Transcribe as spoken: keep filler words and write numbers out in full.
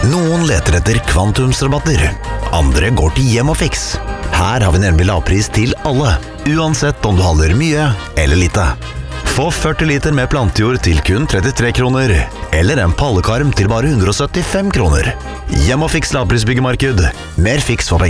Noen leter etter kvantumsrabatter, andre går til Hjem og Fix. Her har vi nemlig lavpris til alle, uansett om du handler mye eller lite. Få førti liter med plantejord til kun trettitre kroner, eller en pallekarm til bare hundre og syttifem kroner. Hjem og Fix lavprisbyggemarked. Mer fiks for penger.